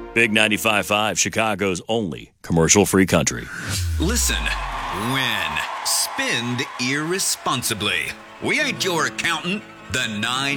Big 95.5, Chicago's only commercial-free country. Listen, win, spend irresponsibly. We ain't your accountant. The 9